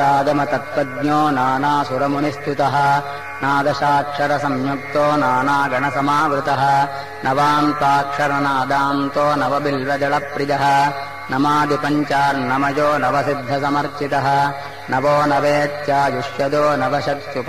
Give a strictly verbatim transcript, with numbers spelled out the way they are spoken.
आगमतत्त्वज्ञो नानासुरमुनिस्तुतः नादशाक्षरसंयुक्तो नानागणसमावृतः नवान्ताक्षरनादान्तो नवबिल्वजलप्रियः नमादिपञ्चार्णमयो नवसिद्धसमर्चितः नवो नवेत्यायुष्यदो नवशत्युप